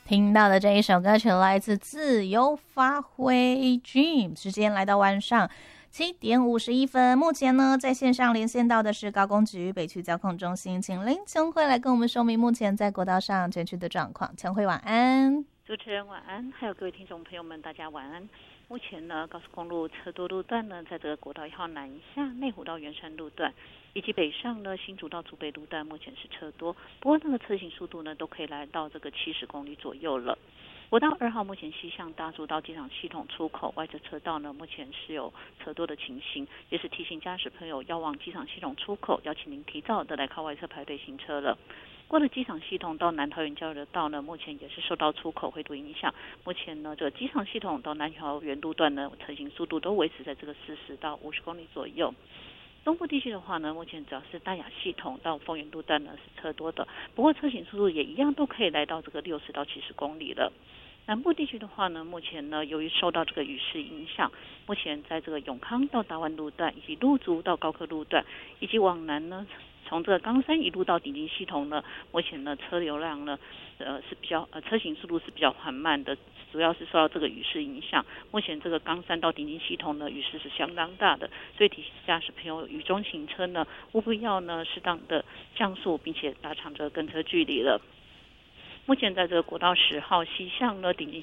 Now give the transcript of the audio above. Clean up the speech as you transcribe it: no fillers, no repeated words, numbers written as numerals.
听到的这一首歌曲来自自由发挥 Dream， 时间来到晚上7:51。目前呢，在线上连线到的是高工局北区交控中心，请林琼慧来跟我们说明目前在国道上全区的状况。琼慧晚安。 主持人晚安，还有各位听众朋友们，大家晚安。目前呢，高速公路车多路段呢，在这个国道1号南下内湖到圆山路段，以及北上呢新竹到竹北路段，目前是车多，不过那个车行速度呢，都可以来到这个70公里左右了。国道2号目前西向大竹到机场系统出口外侧车道呢，目前是有车多的情形，也是提醒驾驶朋友要往机场系统出口，要请您提早的来靠外侧排队行车了。过了机场系统到南桃园交流道呢，目前也是受到出口回堵影响。目前呢，这个机场系统到南桃园路段呢，车行速度都维持在这个40到50公里左右。东部地区的话呢，目前只要是大雅系统到丰原路段呢是车多的，不过车行速度也一样都可以来到这个60到70公里了。南部地区的话呢，目前呢由于受到这个雨势影响，目前在这个永康到大湾路段以及鹿竹到高科路段，以及往南呢从这个冈山一路到顶金系统呢，目前呢车流量呢是比较车行速度是比较缓慢的，主要是受到这个雨势影响。目前这个冈山到顶金系统呢雨势是相当大的，所以提醒驾驶朋友雨中行车呢，务必要呢适当的降速，并且拉长这个跟车距离了。目前在这个国道10号西向呢顶金